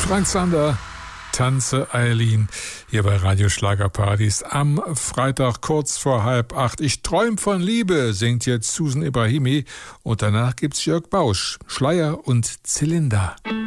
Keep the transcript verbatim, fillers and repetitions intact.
Frank Zander, Tanze Eileen, hier bei Radio Schlagerpartys am Freitag kurz vor halb acht. Ich träum von Liebe, singt jetzt Susan Ibrahimi und danach gibt's Jörg Bausch, Schleier und Zylinder.